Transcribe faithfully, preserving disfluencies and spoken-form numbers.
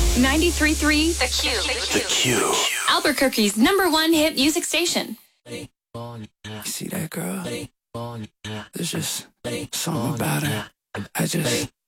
ninety-three point three The Q. The Q. Albuquerque's number one hit music station. You see that girl? There's just something about her. I just